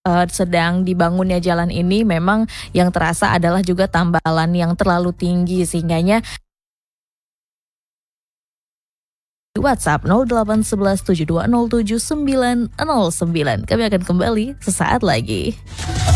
sedang dibangunnya jalan ini memang yang terasa adalah juga tambalan yang terlalu tinggi sehingganya di WhatsApp 0811 7207 909. Kami akan kembali sesaat lagi.